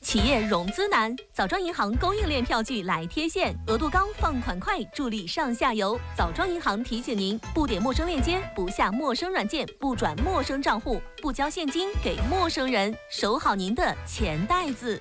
企业融资难，枣庄银行供应链票据来贴现，额度高，放款快，助力上下游。枣庄银行提醒您：不点陌生链接，不下陌生软件，不转陌生账户，不交现金给陌生人，守好您的钱袋子。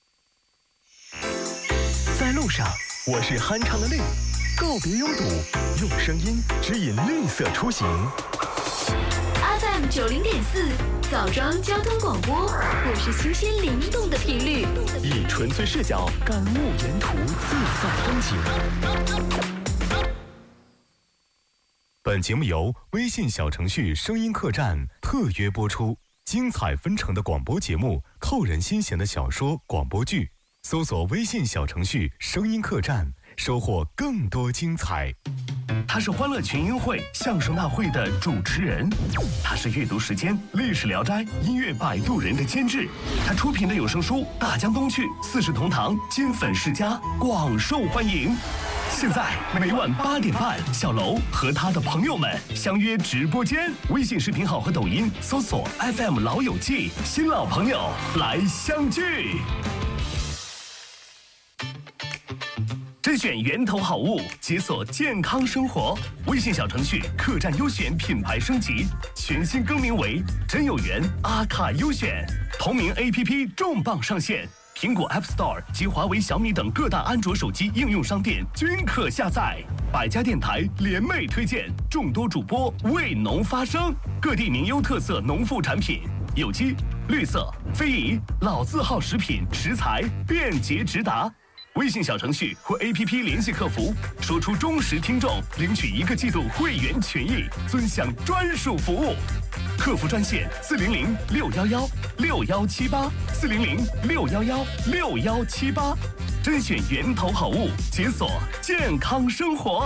在路上，我是酣畅的绿，告别拥堵，用声音指引绿色出行。 FM 90.4，枣庄交通广播，我是清新灵动的频率， 以纯粹视角感悟沿途自在风景。本节目由微信小程序声音客栈特约播出，精彩纷呈的广播节目，扣人心弦的小说广播剧。搜索微信小程序声音客栈，收获更多精彩。他是欢乐群英会相声大会的主持人，他是阅读时间历史聊斋音乐摆渡人的监制，他出品的有声书《大江东去》四世同堂金粉世家广受欢迎。现在每晚8点半，小楼和他的朋友们相约直播间，微信视频号和抖音搜索 FM 老友记，新老朋友来相聚。甄选源头好物，解锁健康生活。微信小程序客栈优选品牌升级，全新更名为真有缘阿卡优选。同名 APP 重磅上线，苹果 App Store 及华为、小米等各大安卓手机应用商店均可下载。百家电台联袂推荐，众多主播为农发声，各地名优特色农副产品，有机、绿色、非遗、老字号食品食材便捷直达。微信小程序或 APP 联系客服，说出忠实听众，领取1个季度会员权益，尊享专属服务。客服专线400-611-6178，400-611-6178，甄选源头好物，解锁健康生活。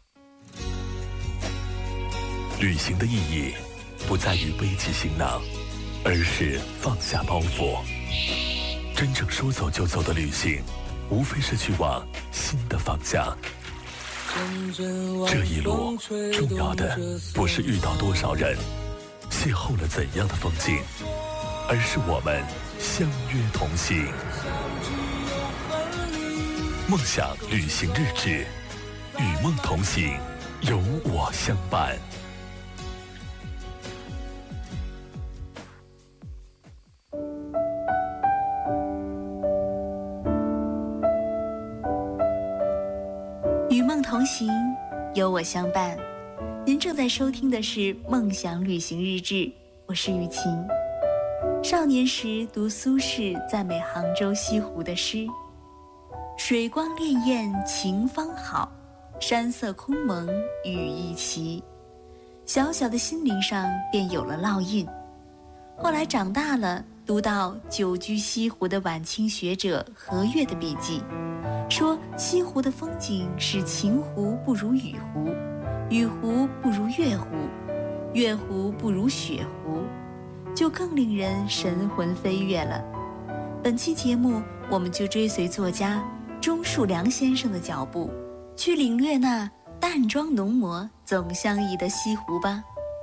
旅行的意义不在于背起行囊，而是放下包袱。真正说走就走的旅行，无非是去往新的方向。这一路重要的不是遇到多少人，邂逅了怎样的风景，而是我们相约同行。梦想旅行日志，与梦同行，有我相伴。 与梦同行，有我相伴。您正在收听的是《梦想旅行日志》，我是雨晴。少年时读苏轼赞美杭州西湖的诗：水光潋滟晴方好，山色空蒙雨亦奇。小小的心灵上便有了烙印。后来长大了，读到久居西湖的晚清学者何岳的笔记，说西湖的风景是晴湖不如雨湖，雨湖不如月湖，月湖不如雪湖，就更令人神魂飞跃了。本期节目，我们就追随作家钟树良先生的脚步，去领略那淡妆浓抹总相宜的西湖吧。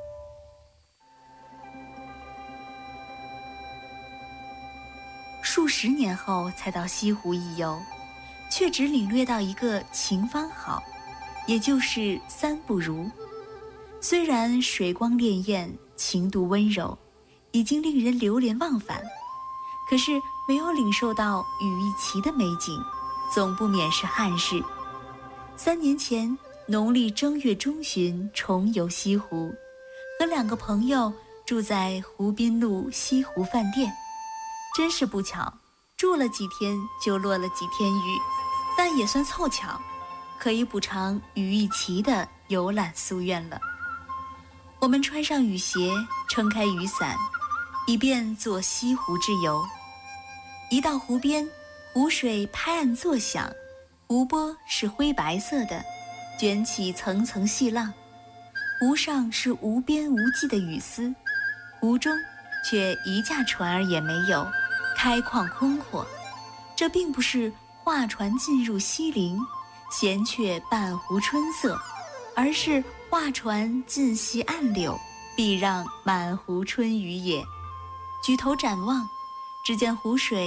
数十年后才到西湖一游，却只领略到一个晴方好，也就是3不如。虽然水光潋滟，晴度温柔，已经令人流连忘返，可是没有领受到雨亦奇的美景，总不免是憾事。3年前，农历正月中旬重游西湖，和2个朋友住在湖滨路西湖饭店。真是不巧，住了几天就落了几天雨，但也算凑巧，可以补偿雨亦奇的游览夙愿了。我们穿上雨鞋，撑开雨伞，以便做西湖之游。一到湖边，湖水拍岸作响，湖波是灰白色的，卷起层层细浪。湖上是无边无际的雨丝，湖中却一架船儿也没有，开旷空阔。这并不是画船进入西陵，闲却半湖春色，而是画船尽溪岸柳，必让满湖春雨也。举头展望，只见湖水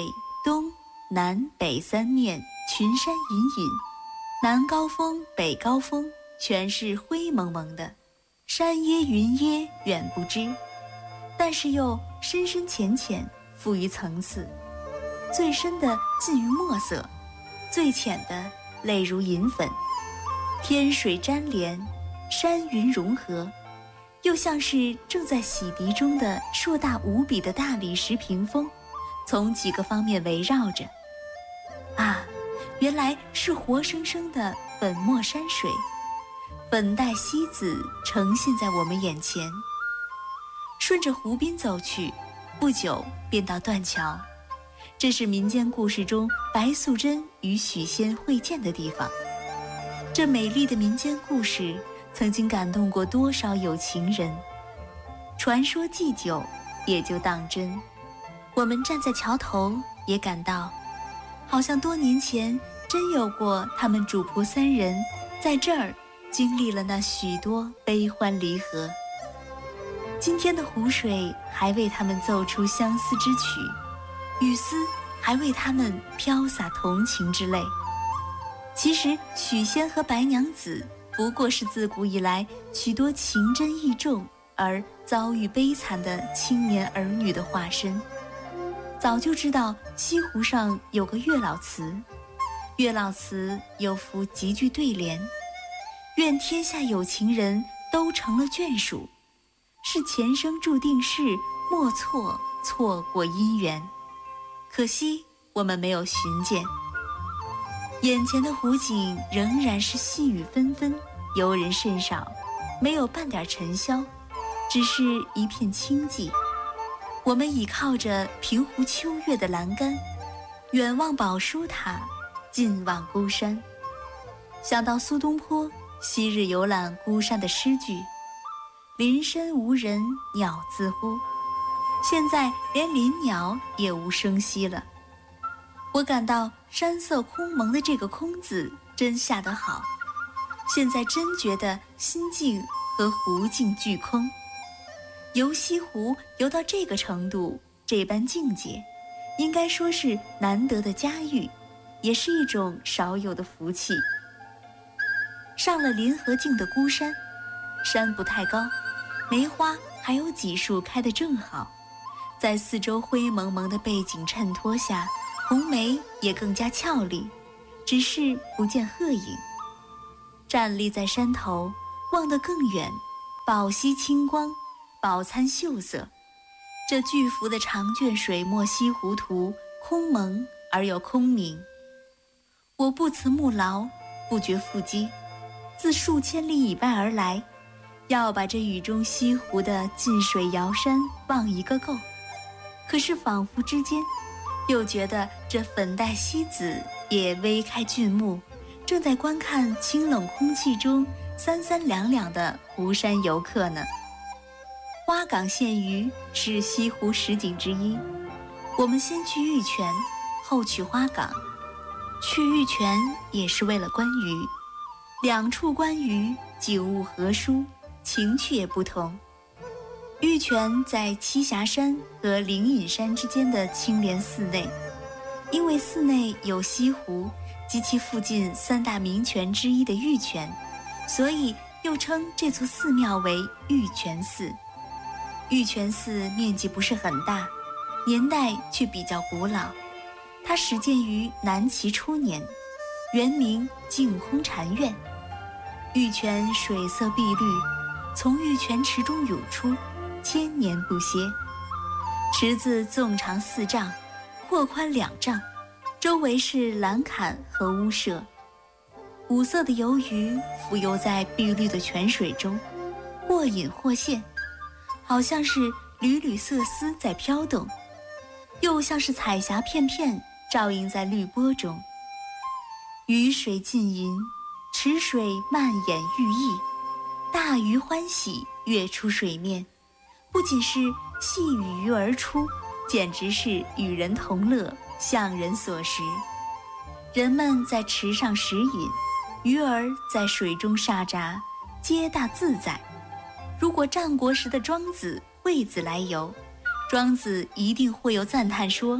东南北三面，群山隐隐，南高峰北高峰，全是灰蒙蒙的，山耶云耶远不知，但是又深深浅浅，富于层次，最深的近于墨色，最浅的类如银粉，天水沾连，山云融合，又像是正在洗涤中的硕大无比的大理石屏风，从几个方面围绕着。啊，原来是活生生的粉末山水，粉黛西子呈现在我们眼前。顺着湖滨走去，不久便到断桥，这是民间故事中白素贞与许仙会见的地方。这美丽的民间故事曾经感动过多少有情人，传说既久，也就当真。我们站在桥头，也感到好像多年前真有过他们主仆三人在这儿经历了那许多悲欢离合。今天的湖水还为他们奏出相思之曲，雨丝还为他们飘洒同情之泪。其实许仙和白娘子不过是自古以来许多情真意重而遭遇悲惨的青年儿女的化身。早就知道西湖上有个月老祠，月老祠有幅极具对联：愿天下有情人都成了眷属，是前生注定事，莫错过姻缘。可惜我们没有寻见。眼前的湖景仍然是细雨纷纷，游人甚少，没有半点尘嚣，只是一片清寂。我们倚靠着平湖秋月的栏杆，远望宝书塔，近望孤山。想到苏东坡昔日游览孤山的诗句：林深无人鸟自呼，现在连林鸟也无声息了。我感到山色空蒙的这个空字真下得好，现在真觉得心境和湖境俱空。游西湖游到这个程度，这般境界，应该说是难得的佳遇，也是一种少有的福气。上了临河境的孤山，山不太高，梅花还有几树开得正好，在四周灰蒙蒙的背景衬托下，红梅也更加俏丽，只是不见鹤影。站立在山头，望得更远，宝溪清光，宝参秀色。这巨幅的长卷水墨西湖图，空蒙而又空明。我不辞幕劳，不觉腹饥，自数千里以外而来，要把这雨中西湖的近水遥山望一个够。可是仿佛之间，又觉得这粉黛西子也微开俊目，正在观看清冷空气中三三两两的湖山游客呢。花港现鱼是西湖十景之一，我们先去玉泉，后去花港。去玉泉也是为了观鱼，两处观鱼景物合殊，情趣也不同。玉泉在栖霞山和灵隐山之间的青莲寺内，因为寺内有西湖及其附近三大名泉之一的玉泉，所以又称这座寺庙为玉泉寺。玉泉寺面积不是很大，年代却比较古老，它始建于南齐初年，原名净空禅院。玉泉水色碧绿，从玉泉池中涌出，千年不歇。池子纵长4丈，阔宽2丈，周围是栏杆和屋舍。五色的游鱼浮游在碧绿的泉水中，或隐或现，好像是缕缕色丝在飘动，又像是彩霞片片照映在绿波中。鱼水浸淫，池水漫眼欲溢，大鱼欢喜跃出水面，不仅是戏与鱼而出，简直是与人同乐，向人所食。人们在池上食饮，鱼儿在水中沙闸，皆大自在。如果战国时的庄子、惠子来游，庄子一定会有赞叹说：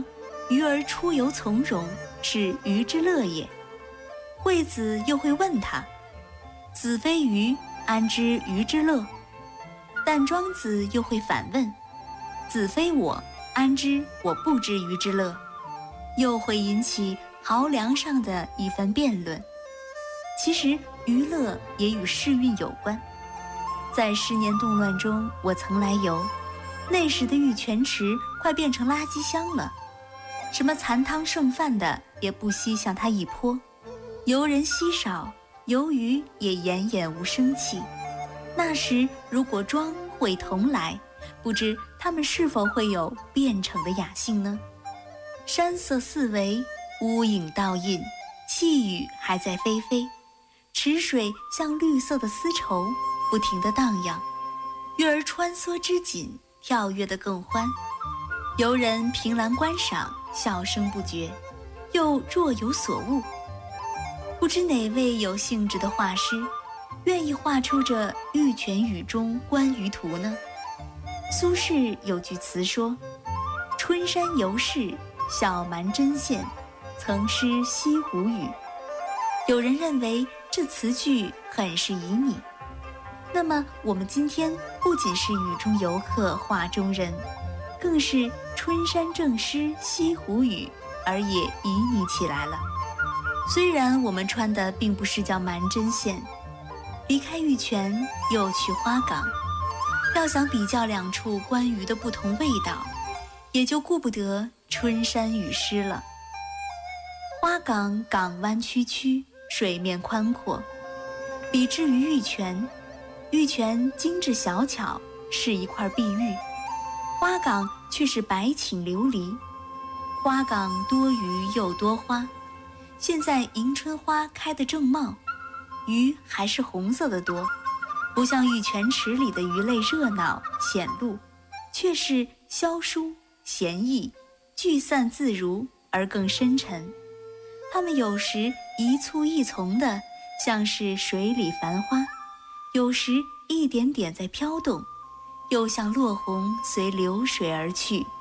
鱼儿出游从容，是鱼之乐也。惠子又会问他：子非鱼，安知鱼之乐？但庄子又会反问：子非我，安知我不知鱼之乐？又会引起豪梁上的一番辩论。其实娱乐也与世运有关。在10年动乱中，我曾来游，那时的玉泉池快变成垃圾箱了，什么残汤剩饭的也不惜向它一泼，游人稀少，游鱼也奄奄无声气。那时如果庄会同来，不知他们是否会有变成的雅兴呢？山色四围，乌影倒映，细雨还在霏霏，池水像绿色的丝绸，不停地荡漾。鱼儿穿梭之紧，跳跃得更欢。游人凭栏观赏，笑声不绝，又若有所悟。不知哪位有兴致的画师，愿意画出这玉泉雨中观鱼图呢？苏轼有句词说：春山游士，小蛮针线，曾诗西湖雨。有人认为这词句很是旖旎。那么我们今天不仅是雨中游客画中人，更是春山正诗西湖雨，而也旖旎起来了。虽然我们穿的并不是叫蛮针线，离开玉泉又去花港，要想比较两处观鱼的不同味道，也就顾不得春山雨湿了。花港港湾曲曲，水面宽阔，比之于玉泉，玉泉精致小巧，是一块碧玉，花港却是白芩流离。花港多鱼又多花，现在迎春花开得正茂，鱼还是红色的多，不像玉泉池里的鱼类热闹显露，却是萧疏闲逸，聚散自如而更深沉。它们有时一簇一丛的，像是水里繁花，有时一点点在飘动，又像落红随流水而去。